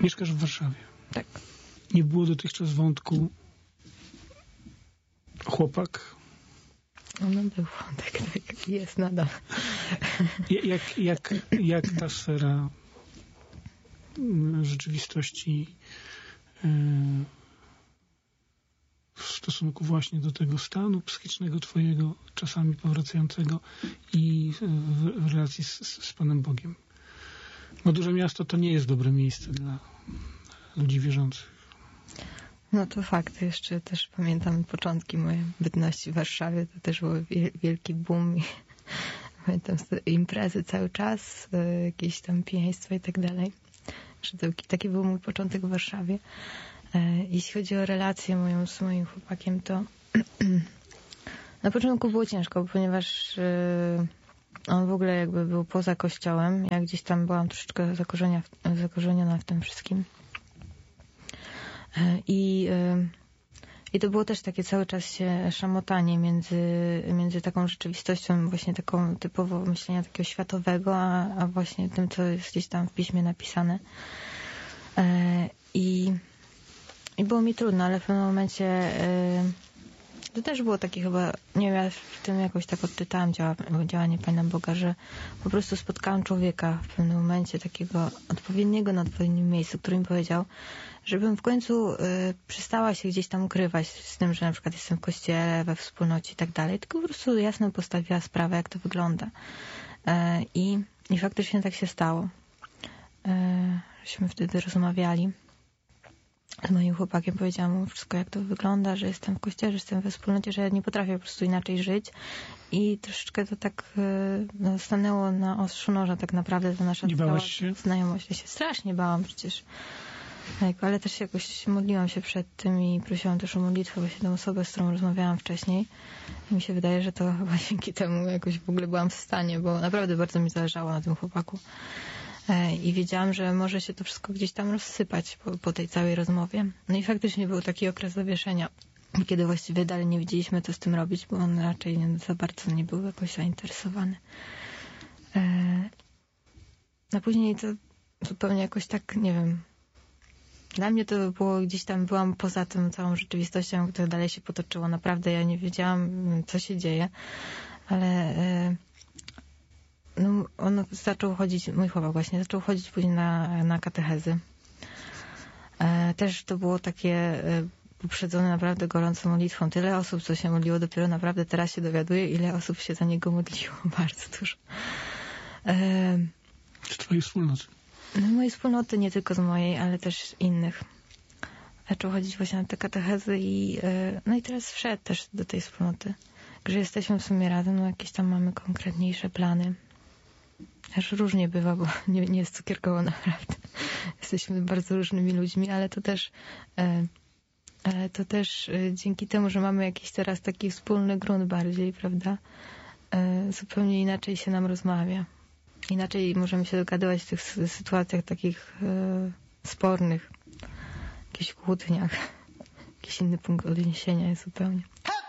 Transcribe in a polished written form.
Mieszkasz w Warszawie. Tak. Nie było dotychczas wątku chłopak? No był wątek, tak, jest nadal. Jak ta sfera rzeczywistości w stosunku właśnie do tego stanu psychicznego twojego, czasami powracającego i w relacji z Panem Bogiem? Bo duże miasto to nie jest dobre miejsce dla ludzi wierzących. No to fakt. Jeszcze też pamiętam początki mojej bytności w Warszawie. To też był wielki boom. I pamiętam imprezy cały czas, jakieś tam pijaństwo i tak dalej. Taki był mój początek w Warszawie. Jeśli chodzi o relację moją z moim chłopakiem, to na początku było ciężko, ponieważ on w ogóle jakby był poza kościołem. Ja gdzieś tam byłam troszeczkę zakorzeniona w tym wszystkim. I to było też takie cały czas się szamotanie między taką rzeczywistością, właśnie taką typowo myślenia takiego światowego, a właśnie tym, co jest gdzieś tam w piśmie napisane. I było mi trudno, ale w pewnym momencie to też było takie chyba, nie wiem, ja w tym jakoś tak odczytałam działanie Pana Boga, że po prostu spotkałam człowieka w pewnym momencie takiego odpowiedniego na odpowiednim miejscu, który mi powiedział, żebym w końcu przestała się gdzieś tam ukrywać z tym, że na przykład jestem w kościele, we wspólnocie i tak dalej, tylko po prostu jasno postawiła sprawę, jak to wygląda. I faktycznie tak się stało. Żeśmy wtedy rozmawiali z moim chłopakiem, powiedziałam mu wszystko, jak to wygląda, że jestem w kościele, że jestem we wspólnocie, że ja nie potrafię po prostu inaczej żyć. I troszeczkę to tak stanęło na ostrzu noża tak naprawdę ta nasza znajomość. Ja się strasznie bałam przecież. Tak, ale też jakoś modliłam się przed tym i prosiłam też o modlitwę właśnie tę osobę, z którą rozmawiałam wcześniej. I mi się wydaje, że to chyba dzięki temu jakoś w ogóle byłam w stanie, bo naprawdę bardzo mi zależało na tym chłopaku. I wiedziałam, że może się to wszystko gdzieś tam rozsypać po tej całej rozmowie. No i faktycznie był taki okres zawieszenia, kiedy właściwie dalej nie wiedzieliśmy, co z tym robić, bo on raczej za bardzo nie był jakoś zainteresowany. A później to zupełnie jakoś tak, nie wiem, dla mnie to było gdzieś tam, byłam poza tą całą rzeczywistością, która dalej się potoczyła. Naprawdę ja nie wiedziałam, co się dzieje, ale no, on zaczął chodzić, mój chłopak właśnie, zaczął chodzić później na katechezy. Też to było takie poprzedzone naprawdę gorącą modlitwą. Tyle osób, co się modliło, dopiero naprawdę teraz się dowiaduję, ile osób się za niego modliło. Bardzo dużo. Z twojej wspólnoty? No, mojej wspólnoty, nie tylko z mojej, ale też innych. Zaczął chodzić właśnie na te katechezy no i teraz wszedł też do tej wspólnoty. Że jesteśmy w sumie razem, no jakieś tam mamy konkretniejsze plany. Aż różnie bywa, bo nie jest cukierkowo naprawdę. Jesteśmy bardzo różnymi ludźmi, ale to też dzięki temu, że mamy jakiś teraz taki wspólny grunt bardziej, prawda? Zupełnie inaczej się nam rozmawia. Inaczej możemy się dogadywać w tych sytuacjach takich spornych, jakichś kłótniach. Jakiś inny punkt odniesienia jest zupełnie.